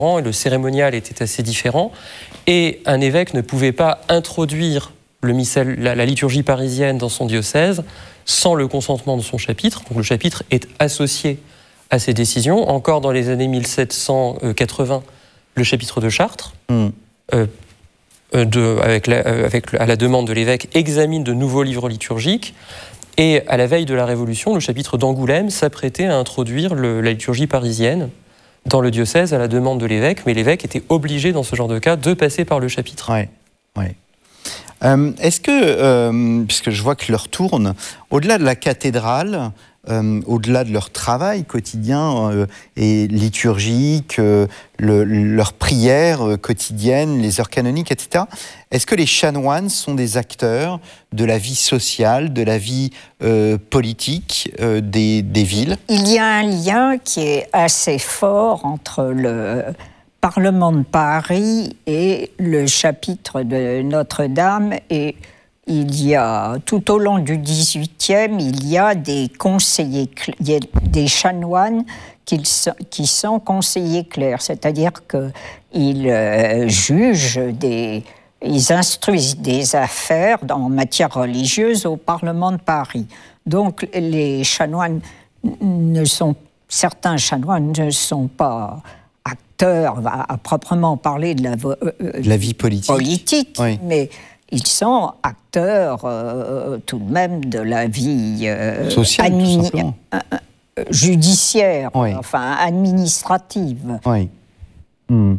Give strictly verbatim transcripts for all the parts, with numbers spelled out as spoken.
et le cérémonial était assez différent. Et un évêque ne pouvait pas introduire le missel, la, la liturgie parisienne dans son diocèse sans le consentement de son chapitre. Donc le chapitre est associé à ces décisions. Encore dans les années mille sept cent quatre-vingts, le chapitre de Chartres, mmh. euh, de, avec, la, avec à la demande de l'évêque, examine de nouveaux livres liturgiques. Et à la veille de la Révolution, le chapitre d'Angoulême s'apprêtait à introduire le, la liturgie parisienne dans le diocèse à la demande de l'évêque, mais l'évêque était obligé dans ce genre de cas de passer par le chapitre. Ouais, ouais. Euh, est-ce que, euh, puisque je vois que l'heure tourne, au-delà de la cathédrale, euh, au-delà de leur travail quotidien euh, et liturgique, euh, le, leurs prières euh, quotidiennes, les heures canoniques, et cetera, est-ce que les chanoines sont des acteurs de la vie sociale, de la vie euh, politique euh, des, des villes ? Il y a un lien qui est assez fort entre le Parlement de Paris et le chapitre de Notre-Dame, et il y a, tout au long du dix-huitième, il y a des conseillers, il y a des chanoines qui sont, qui sont conseillers clercs, c'est-à-dire qu'ils euh, jugent des... Ils instruisent des affaires en matière religieuse au Parlement de Paris. Donc les chanoines ne sont... Certains chanoines ne sont pas acteurs à, à proprement parler de la, euh, de la vie politique, politique oui. Mais ils sont acteurs euh, tout de même de la vie euh, sociale, admini- tout simplement. Euh, euh, judiciaire, oui. enfin administrative. Oui. Mmh.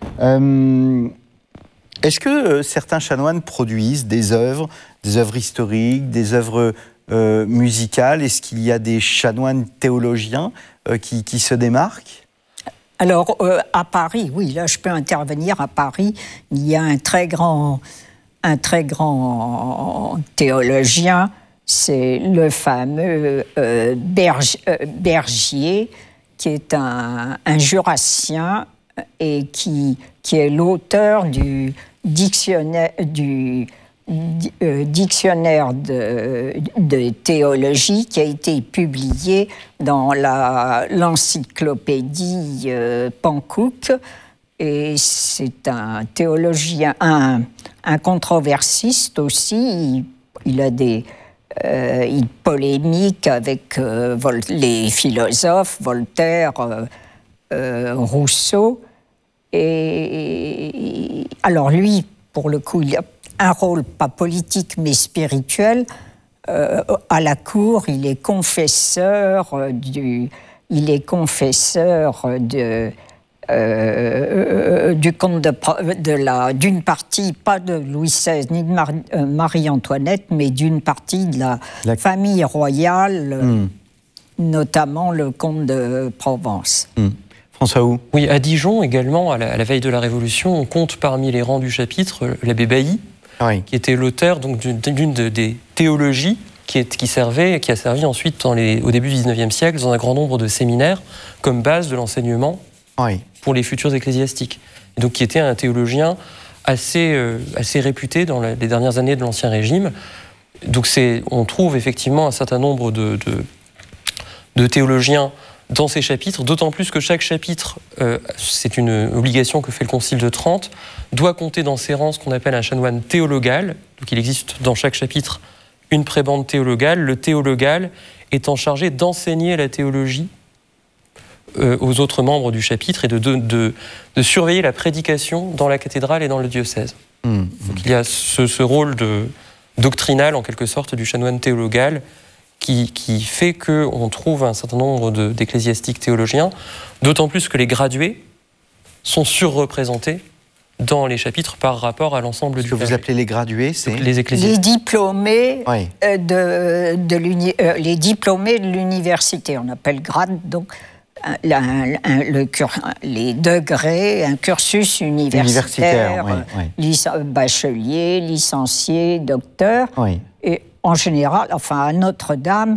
Euh, est-ce que euh, certains chanoines produisent des œuvres, des œuvres historiques, des œuvres euh, musicales ? Est-ce qu'il y a des chanoines théologiens euh, qui, qui se démarquent ? Alors, euh, à Paris, oui, là, je peux intervenir. À Paris, il y a un très grand, un très grand théologien, c'est le fameux euh, Berg, euh, Bergier, qui est un, un jurassien et qui, qui est l'auteur du dictionnaire, du, Euh, dictionnaire de, de théologie qui a été publié dans la, l'encyclopédie euh, Panckoucke, et c'est un théologien, un, un controversiste aussi. Il, il a des euh, il polémique avec euh, Vol- les philosophes Voltaire, euh, euh, Rousseau, et alors lui, pour le coup, il a un rôle pas politique mais spirituel. Euh, à la cour, il est confesseur du, il est confesseur de, euh, du comte de, de la, d'une partie, pas de Louis seize ni de Mar, euh, Marie-Antoinette, mais d'une partie de la, la... famille royale, mmh. notamment le comte de Provence. Mmh. François Hou. Oui, à Dijon également, à la, à la veille de la Révolution, on compte parmi les rangs du chapitre l'abbé Bailly, oui. qui était l'auteur donc, d'une, d'une de, des théologies qui, est, qui, servait, qui a servi ensuite dans les, au début du dix-neuvième siècle dans un grand nombre de séminaires comme base de l'enseignement oui. pour les futurs ecclésiastiques. Et donc qui était un théologien assez, euh, assez réputé dans la, les dernières années de l'Ancien Régime. Donc c'est, on trouve effectivement un certain nombre de, de, de théologiens dans ces chapitres, d'autant plus que chaque chapitre, euh, c'est une obligation que fait le Concile de Trente, doit compter dans ses rangs ce qu'on appelle un chanoine théologal. Donc il existe dans chaque chapitre une prébende théologale. Le théologal étant chargé d'enseigner la théologie euh, aux autres membres du chapitre et de, de, de, de surveiller la prédication dans la cathédrale et dans le diocèse. Mmh, mmh. Donc il y a ce, ce rôle de, doctrinal, en quelque sorte, du chanoine théologal, Qui, qui fait qu'on trouve un certain nombre de, d'ecclésiastiques théologiens, d'autant plus que les gradués sont surreprésentés dans les chapitres par rapport à l'ensemble Ce du que clergé. vous appelez les gradués, c'est les ecclésiastiques. Les diplômés, oui. euh, de, de l'uni, euh, les diplômés de l'université, on appelle grade, donc un, un, un, le cur, les degrés, un cursus universitaire, universitaire oui, oui. Lic- bachelier, licencié, docteur. Oui. Et en général, enfin à Notre-Dame,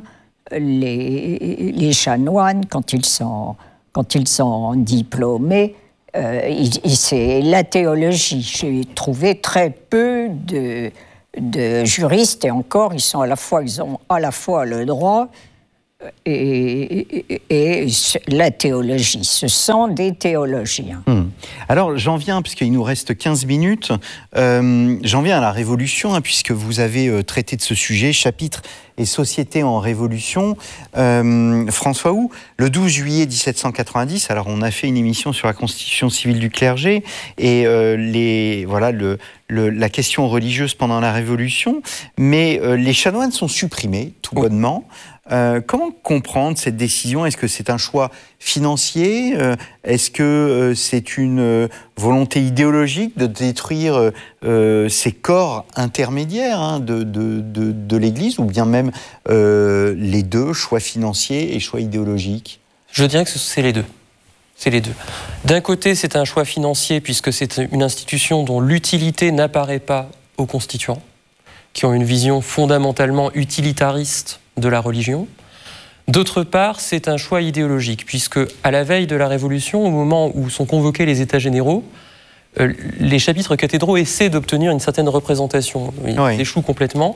les, les chanoines, quand ils sont, quand ils sont diplômés, euh, ils, ils, c'est la théologie. J'ai trouvé très peu de, de juristes, et encore, ils, sont à la fois, ils ont à la fois le droit, et, et, et la théologie. Ce sont des théologiens. Hum. Alors, j'en viens, puisqu'il nous reste quinze minutes, euh, j'en viens à la Révolution, hein, puisque vous avez euh, traité de ce sujet, chapitre et société en Révolution. Euh, François Houx, le douze juillet dix-sept cent quatre-vingt-dix, alors on a fait une émission sur la constitution civile du clergé, et euh, les, voilà, le, le, la question religieuse pendant la Révolution, mais euh, les chanoines sont supprimés, tout bonnement. Euh, comment comprendre cette décision? Est-ce que c'est un choix financier? euh, Est-ce que euh, c'est une euh, volonté idéologique de détruire euh, ces corps intermédiaires hein, de, de, de, de l'Église, ou bien même euh, les deux, choix financiers et choix idéologiques? Je dirais que c'est les deux. C'est les deux. D'un côté, c'est un choix financier, puisque c'est une institution dont l'utilité n'apparaît pas aux constituants, qui ont une vision fondamentalement utilitariste de la religion. D'autre part, c'est un choix idéologique, puisque à la veille de la Révolution, au moment où sont convoqués les États généraux, euh, les chapitres cathédraux essaient d'obtenir une certaine représentation. Ils oui. échouent complètement.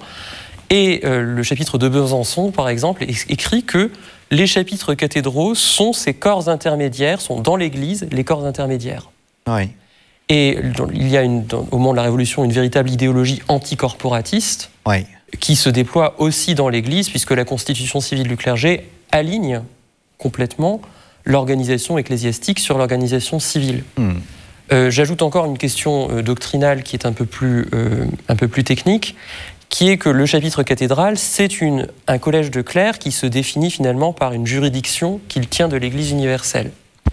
Et euh, le chapitre de Besançon, par exemple, écrit que les chapitres cathédraux sont ces corps intermédiaires, sont dans l'Église les corps intermédiaires. Oui. Et il y a une, au moment de la Révolution une véritable idéologie anticorporatiste oui. qui se déploie aussi dans l'Église, puisque la constitution civile du clergé aligne complètement l'organisation ecclésiastique sur l'organisation civile. Mm. Euh, j'ajoute encore une question euh, doctrinale qui est un peu plus, euh, un peu plus technique, qui est que le chapitre cathédral, c'est une, un collège de clercs qui se définit finalement par une juridiction qu'il tient de l'Église universelle.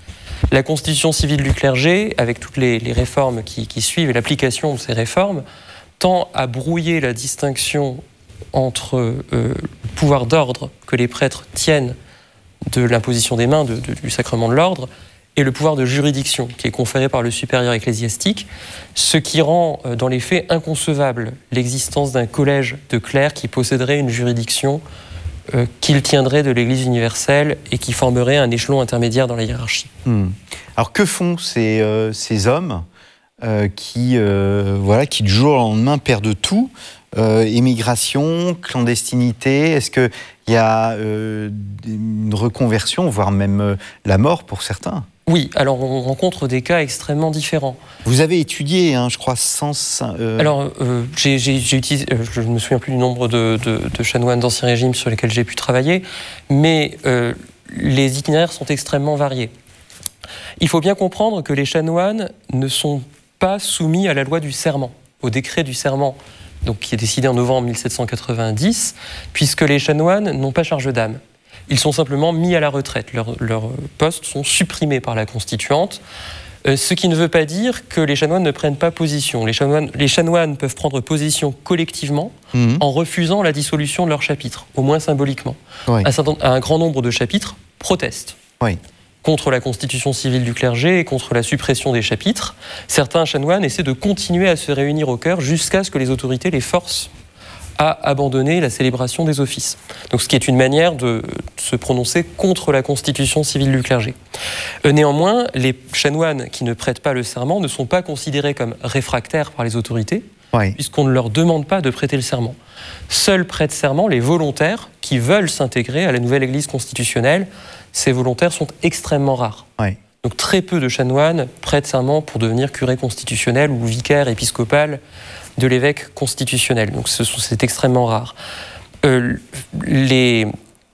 La constitution civile du clergé, avec toutes les, les réformes qui, qui suivent et l'application de ces réformes, tend à brouiller la distinction entre euh, le pouvoir d'ordre que les prêtres tiennent de l'imposition des mains, de, de, du sacrement de l'ordre, et le pouvoir de juridiction qui est conféré par le supérieur ecclésiastique, ce qui rend euh, dans les faits inconcevable l'existence d'un collège de clercs qui posséderait une juridiction euh, qu'il tiendrait de l'Église universelle et qui formerait un échelon intermédiaire dans la hiérarchie. Mmh. Alors que font ces, euh, ces hommes euh, qui, euh, voilà, qui du jour au lendemain perdent tout, euh, émigration, clandestinité, est-ce qu'il y a euh, une reconversion, voire même euh, la mort pour certains? Oui, alors on rencontre des cas extrêmement différents. Vous avez étudié, hein, je crois, cent... Euh... Alors, euh, j'ai, j'ai, j'ai utilisé, euh, je ne me souviens plus du nombre de, de, de chanoines d'Ancien Régime sur lesquels j'ai pu travailler, mais euh, les itinéraires sont extrêmement variés. Il faut bien comprendre que les chanoines ne sont pas soumis à la loi du serment, au décret du serment, donc, qui est décidé en novembre mille sept cent quatre-vingt-dix, puisque les chanoines n'ont pas charge d'âme. Ils sont simplement mis à la retraite. Leurs, leurs postes sont supprimés par la Constituante, euh, ce qui ne veut pas dire que les chanoines ne prennent pas position. Les chanoines, les chanoines peuvent prendre position collectivement mmh. en refusant la dissolution de leur chapitre, au moins symboliquement. Oui. Un, certain, un grand nombre de chapitres protestent oui. contre la constitution civile du clergé et contre la suppression des chapitres. Certains chanoines essaient de continuer à se réunir au chœur jusqu'à ce que les autorités les forcent à abandonner la célébration des offices. Donc, ce qui est une manière de se prononcer contre la constitution civile du clergé. Euh, néanmoins, les chanoines qui ne prêtent pas le serment ne sont pas considérés comme réfractaires par les autorités, oui. puisqu'on ne leur demande pas de prêter le serment. Seuls prêtent serment les volontaires qui veulent s'intégrer à la nouvelle Église constitutionnelle. Ces volontaires sont extrêmement rares. Oui. Donc, très peu de chanoines prêtent serment pour devenir curé constitutionnel ou vicaire épiscopal de l'évêque constitutionnel. Donc c'est extrêmement rare. Euh, les,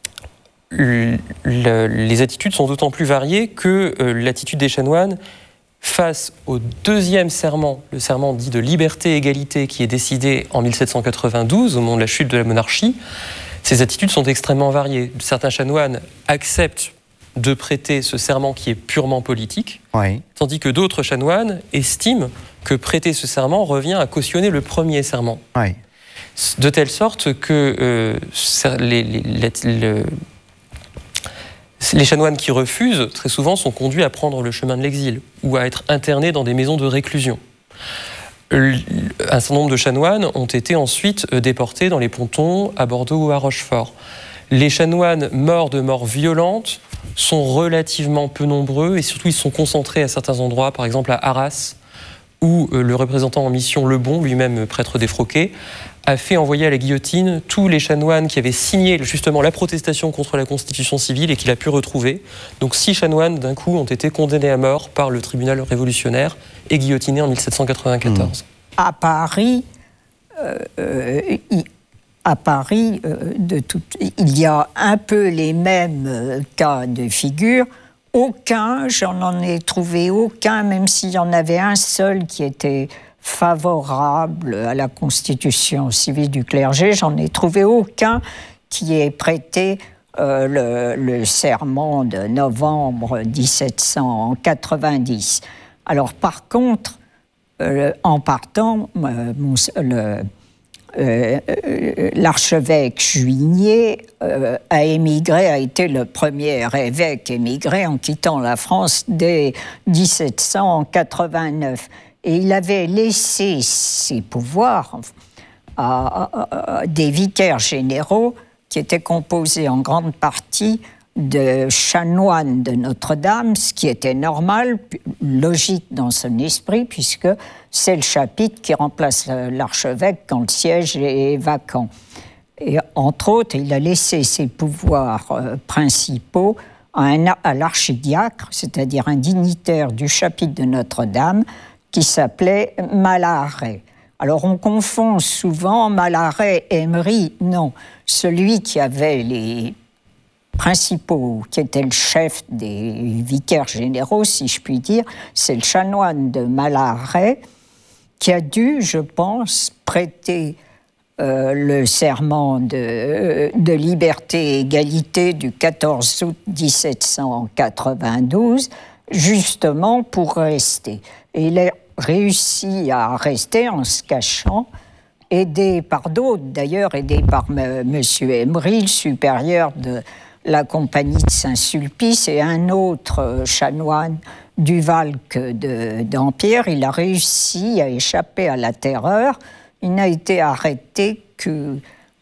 le, les attitudes sont d'autant plus variées que euh, l'attitude des chanoines face au deuxième serment, le serment dit de liberté et égalité, qui est décidé en mille sept cent quatre-vingt-douze, au moment de la chute de la monarchie, ces attitudes sont extrêmement variées. Certains chanoines acceptent de prêter ce serment qui est purement politique, oui. tandis que d'autres chanoines estiment que prêter ce serment revient à cautionner le premier serment. Oui. De telle sorte que euh, les, les, les, les chanoines qui refusent, très souvent, sont conduits à prendre le chemin de l'exil ou à être internés dans des maisons de réclusion. Un certain nombre de chanoines ont été ensuite déportés dans les pontons à Bordeaux ou à Rochefort. Les chanoines morts de mort violente sont relativement peu nombreux et surtout ils sont concentrés à certains endroits, par exemple à Arras où euh, le représentant en mission Lebon, lui-même prêtre défroqué, a fait envoyer à la guillotine tous les chanoines qui avaient signé justement la protestation contre la Constitution civile et qu'il a pu retrouver. Donc six chanoines, d'un coup, ont été condamnés à mort par le tribunal révolutionnaire et guillotinés en mille sept cent quatre-vingt-quatorze. Mmh. À Paris, euh, euh, il, à Paris euh, de tout, il y a un peu les mêmes euh, cas de figure. Aucun, j'en en ai trouvé aucun, même s'il y en avait un seul qui était favorable à la constitution civile du clergé, j'en ai trouvé aucun qui ait prêté euh, le, le serment de novembre dix-sept cent quatre-vingt-dix. Alors par contre, euh, en partant, euh, mon, le, euh, euh, l'archevêque Juigné euh, a émigré, a été le premier évêque émigré en quittant la France dès dix-sept cent quatre-vingt-neuf. Et il avait laissé ses pouvoirs à, à, à des vicaires généraux qui étaient composés en grande partie de chanoines de Notre-Dame, ce qui était normal, logique dans son esprit, puisque c'est le chapitre qui remplace l'archevêque quand le siège est vacant. Et entre autres, il a laissé ses pouvoirs euh, principaux à, un, à l'archidiacre, c'est-à-dire un dignitaire du chapitre de Notre-Dame, qui s'appelait Malaret. Alors on confond souvent Malaret et Emery. Non, celui qui avait les principaux, qui était le chef des vicaires généraux, si je puis dire, c'est le chanoine de Malaret, qui a dû, je pense, prêter euh, le serment de, de liberté et égalité du quatorze août dix-sept cent quatre-vingt-douze, justement pour rester. Et il a réussi à rester en se cachant, aidé par d'autres, d'ailleurs aidé par M. Emery, le supérieur de la compagnie de Saint-Sulpice, et un autre chanoine du Valque de, d'Empire. Il a réussi à échapper à la terreur. Il n'a été arrêté que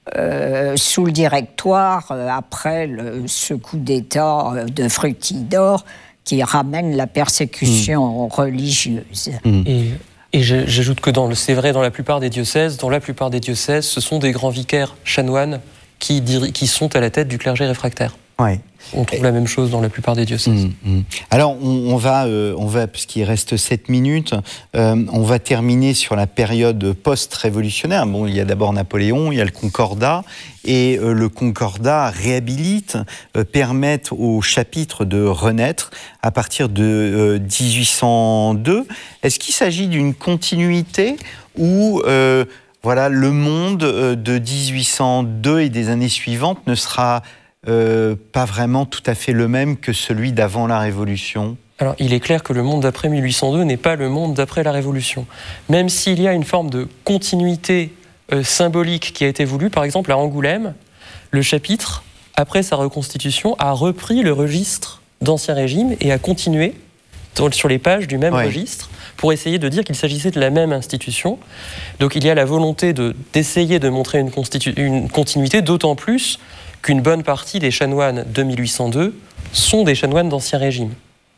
euh, sous le Directoire, euh, après le, ce coup d'État de Fructidor, qui ramène la persécution mmh. religieuse. Mmh. Et, et j'ajoute que dans le, c'est vrai dans la plupart des diocèses, dans la plupart des diocèses, ce sont des grands vicaires chanoines qui, qui sont à la tête du clergé réfractaire. Ouais. On trouve et... la même chose dans la plupart des diocèses. Mmh, mmh. Alors, on, on va, euh, on va, puisqu'il reste sept minutes, euh, on va terminer sur la période post-révolutionnaire. Bon, il y a d'abord Napoléon, il y a le Concordat, et euh, le Concordat réhabilite, euh, permet au chapitre de renaître à partir de euh, dix-huit cent deux. Est-ce qu'il s'agit d'une continuité ou euh, voilà, le monde de dix-huit cent deux et des années suivantes ne sera Euh, pas vraiment tout à fait le même que celui d'avant la Révolution? Alors, il est clair que le monde d'après mille huit cent deux n'est pas le monde d'après la Révolution. Même s'il y a une forme de continuité euh, symbolique qui a été voulue, par exemple à Angoulême, le chapitre, après sa reconstitution, a repris le registre d'Ancien Régime et a continué dans, sur les pages du même ouais. registre pour essayer de dire qu'il s'agissait de la même institution. Donc il y a la volonté de, d'essayer de montrer une, constitu- une continuité, d'autant plus qu'une bonne partie des chanoines de mille huit cent deux sont des chanoines d'Ancien Régime.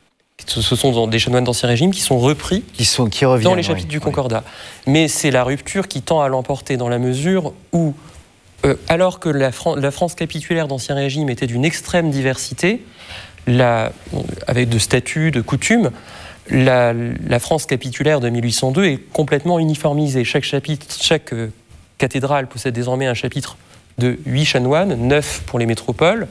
Ce sont des chanoines d'Ancien Régime qui sont repris qui sont, qui reviennent, dans les chapitres oui, du Concordat. Oui. Mais c'est la rupture qui tend à l'emporter dans la mesure où, euh, alors que la, Fran- la France capitulaire d'Ancien Régime était d'une extrême diversité, la, avec de statuts, de coutumes, la, la France capitulaire de mille huit cent deux est complètement uniformisée. Chaque chapitre, chaque euh, cathédrale possède désormais un chapitre de huit chanoines, neuf pour les métropoles,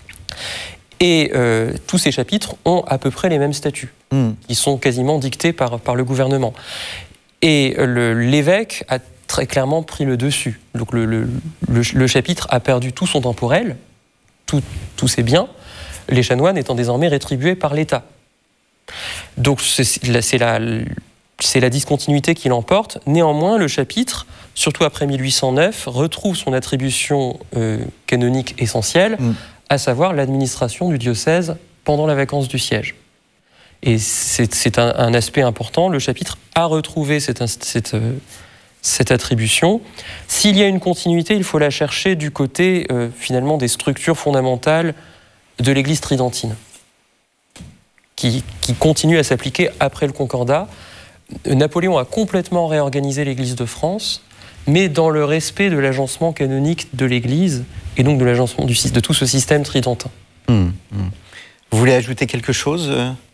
et euh, tous ces chapitres ont à peu près les mêmes statuts, mmh. qui sont quasiment dictés par, par le gouvernement. Et le, l'évêque a très clairement pris le dessus. Donc le, le, le, le chapitre a perdu tout son temporel, tout, tous ses biens, les chanoines étant désormais rétribués par l'État. Donc c'est, c'est la... C'est la discontinuité qui l'emporte. Néanmoins, le chapitre, surtout après mille huit cent neuf, retrouve son attribution euh, canonique essentielle, mmh. à savoir l'administration du diocèse pendant la vacance du siège. Et c'est, c'est un, un aspect important. Le chapitre a retrouvé cette, cette, euh, cette attribution. S'il y a une continuité, il faut la chercher du côté, euh, finalement, des structures fondamentales de l'Église tridentine, qui, qui continuent à s'appliquer après le Concordat. Napoléon a complètement réorganisé l'Église de France, mais dans le respect de l'agencement canonique de l'Église et donc de l'agencement du, de tout ce système tridentin. Mmh, mmh. Vous voulez ajouter quelque chose ?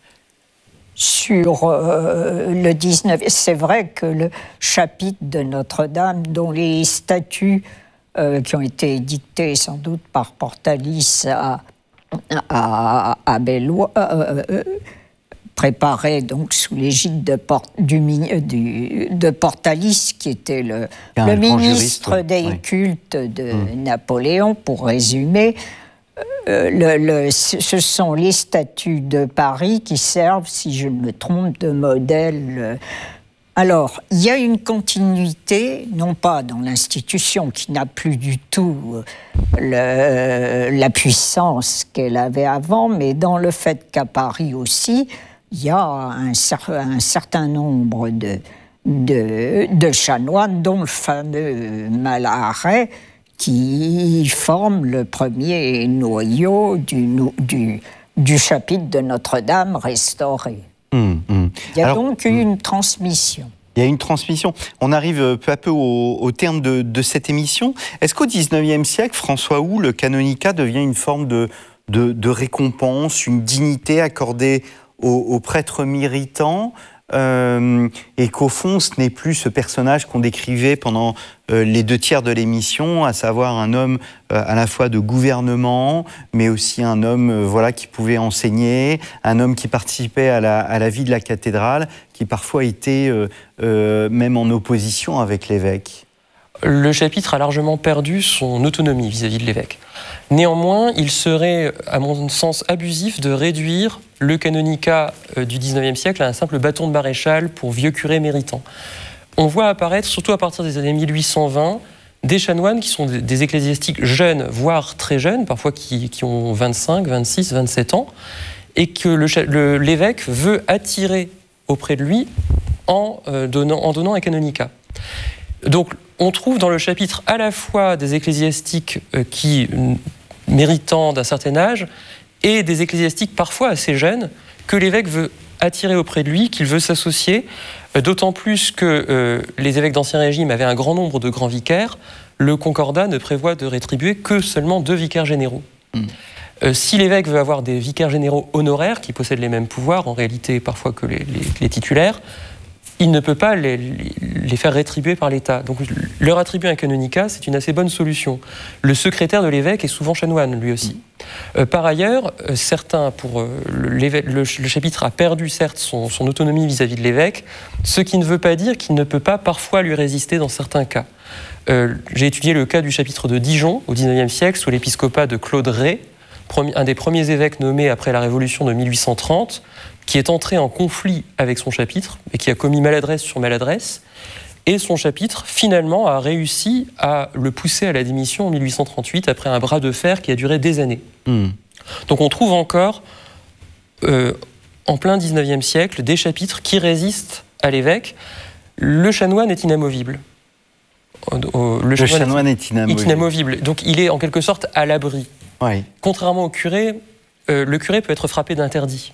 Sur euh, le dix-neuvième, c'est vrai que le chapitre de Notre-Dame, dont les statuts euh, qui ont été dictés sans doute par Portalis à, à, à Bellois, euh, euh, préparés donc sous l'égide de, Port, du, du, de Portalis, qui était le, le ministre juriste, des ouais. cultes de mmh. Napoléon, pour résumer. Euh, le, le, ce sont les statuts de Paris qui servent, si je ne me trompe, de modèle. Alors, il y a une continuité, non pas dans l'institution qui n'a plus du tout le, la puissance qu'elle avait avant, mais dans le fait qu'à Paris aussi, il y a un, un certain nombre de, de, de chanoines, dont le fameux Malaret, qui forme le premier noyau du, du, du chapitre de Notre-Dame restauré. Mmh, mmh. Il y a Alors, donc eu mmh. une transmission. Il y a une transmission. On arrive peu à peu au, au terme de, de cette émission. Est-ce qu'au dix-neuvième siècle, François Hou, le canonicat devient une forme de, de, de récompense, une dignité accordée aux, aux prêtres méritants ? Euh, et qu'au fond, ce n'est plus ce personnage qu'on décrivait pendant euh, les deux tiers de l'émission, à savoir un homme euh, à la fois de gouvernement, mais aussi un homme euh, voilà, qui pouvait enseigner, un homme qui participait à la, à la vie de la cathédrale, qui parfois était euh, euh, même en opposition avec l'évêque. Le chapitre a largement perdu son autonomie vis-à-vis de l'évêque. Néanmoins, il serait, à mon sens, abusif de réduire le canonicat du dix-neuvième siècle à un simple bâton de maréchal pour vieux curés méritants. On voit apparaître, surtout à partir des années mille huit cent vingt, des chanoines qui sont des ecclésiastiques jeunes, voire très jeunes, parfois qui, qui ont vingt-cinq, vingt-six, vingt-sept ans, et que le, le, l'évêque veut attirer auprès de lui en, euh, donnant, en donnant un canonicat. Donc, on trouve dans le chapitre à la fois des ecclésiastiques euh, qui, méritant d'un certain âge, et des ecclésiastiques parfois assez jeunes, que l'évêque veut attirer auprès de lui, qu'il veut s'associer, euh, d'autant plus que euh, les évêques d'Ancien Régime avaient un grand nombre de grands vicaires. Le Concordat ne prévoit de rétribuer que seulement deux vicaires généraux. Mmh. Euh, si l'évêque veut avoir des vicaires généraux honoraires, qui possèdent les mêmes pouvoirs, en réalité parfois que les, les, les titulaires, il ne peut pas les, les faire rétribuer par l'État. Donc leur attribuer un canonicat, c'est une assez bonne solution. Le secrétaire de l'évêque est souvent chanoine, lui aussi. Euh, par ailleurs, euh, certains, pour euh, le, le chapitre a perdu certes son, son autonomie vis-à-vis de l'évêque, ce qui ne veut pas dire qu'il ne peut pas parfois lui résister dans certains cas. Euh, j'ai étudié le cas du chapitre de Dijon, au dix-neuvième siècle, sous l'épiscopat de Claude Rey, un des premiers évêques nommés après la Révolution de mille huit cent trente, qui est entré en conflit avec son chapitre et qui a commis maladresse sur maladresse. Et son chapitre, finalement, a réussi à le pousser à la démission en mille huit cent trente-huit, après un bras de fer qui a duré des années. Mmh. Donc on trouve encore, euh, en plein dix-neuvième siècle, des chapitres qui résistent à l'évêque. Le chanoine est inamovible. Le, le chanoine, chanoine est, est, inamovible. est inamovible. Donc il est en quelque sorte à l'abri. Oui. Contrairement au curé, euh, le curé peut être frappé d'interdit.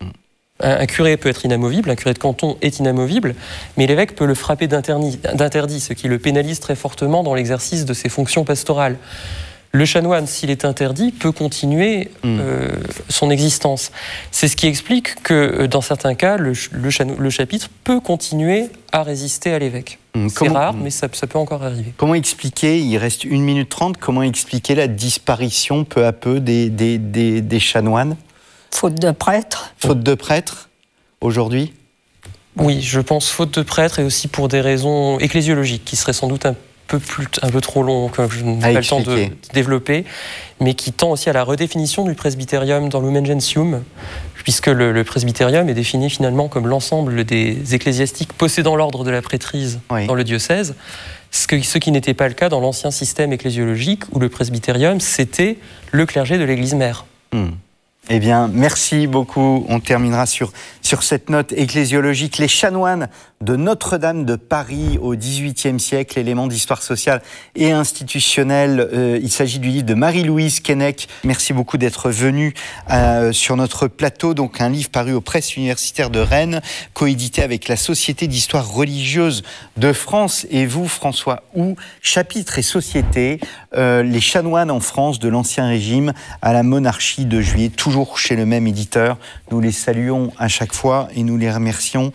Un curé peut être inamovible, un curé de canton est inamovible, mais l'évêque peut le frapper d'interdit, d'interdit, ce qui le pénalise très fortement dans l'exercice de ses fonctions pastorales. Le chanoine, s'il est interdit, peut continuer mmh. euh, son existence. C'est ce qui explique que, dans certains cas, le, le, le chapitre peut continuer à résister à l'évêque. Mmh. C'est comment, rare, mais ça, ça peut encore arriver. Comment expliquer, il reste une minute trente, comment expliquer la disparition peu à peu des, des, des, des chanoines ? Faute de prêtres. Faute de prêtres, aujourd'hui ? Oui, je pense faute de prêtres et aussi pour des raisons ecclésiologiques qui seraient sans doute un peu, plus, un peu trop longs, que je n'ai pas le temps de développer, mais qui tend aussi à la redéfinition du presbytérium dans Lumen Gentium, puisque le, le presbytérium est défini finalement comme l'ensemble des ecclésiastiques possédant l'ordre de la prêtrise oui. dans le diocèse, ce, que, ce qui n'était pas le cas dans l'ancien système ecclésiologique où le presbytérium, c'était le clergé de l'église mère. Mmh. Eh bien, merci beaucoup. On terminera sur, sur cette note ecclésiologique. Les chanoines de Notre-Dame de Paris au dix-huitième siècle, éléments d'histoire sociale et institutionnelle. Euh, il s'agit du livre de Marie-Louise Keinec. Merci beaucoup d'être venue euh, sur notre plateau. Donc un livre paru aux presses universitaires de Rennes, coédité avec la Société d'histoire religieuse de France. Et vous, François Houx, chapitre et société, euh, les chanoines en France de l'Ancien Régime à la monarchie de Juillet, toujours chez le même éditeur. Nous les saluons à chaque fois et nous les remercions